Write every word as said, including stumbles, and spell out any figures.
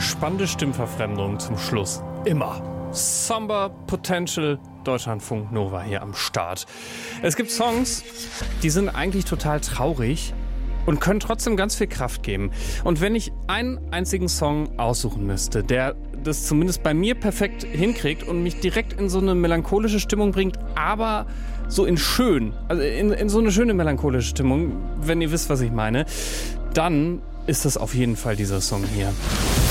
spannende Stimmverfremdung zum Schluss. Immer. Somber Potential, Deutschlandfunk Nova hier am Start. Es gibt Songs, die sind eigentlich total traurig und können trotzdem ganz viel Kraft geben. Und wenn ich einen einzigen Song aussuchen müsste, der das zumindest bei mir perfekt hinkriegt und mich direkt in so eine melancholische Stimmung bringt, aber so in schön, also in, in so eine schöne melancholische Stimmung, wenn ihr wisst, was ich meine, dann ist das auf jeden Fall dieser Song hier.